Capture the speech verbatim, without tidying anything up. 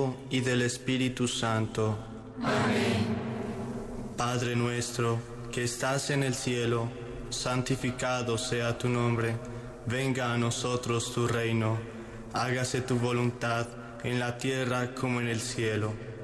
Hijo y del Espíritu Santo. Amén. Padre nuestro, que estás en el cielo, santificado sea tu nombre. Venga a nosotros tu reino. Hágase tu voluntad en la tierra como en el cielo.